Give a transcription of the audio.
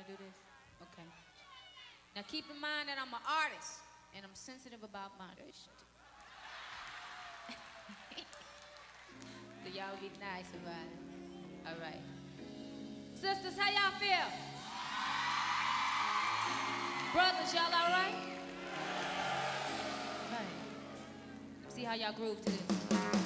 do this? Okay. Now keep in mind that I'm an artist and I'm sensitive about moderation. So y'all be nice about it. All right. Sisters, how y'all feel? Brothers, y'all all right? Right. See how y'all groove to this.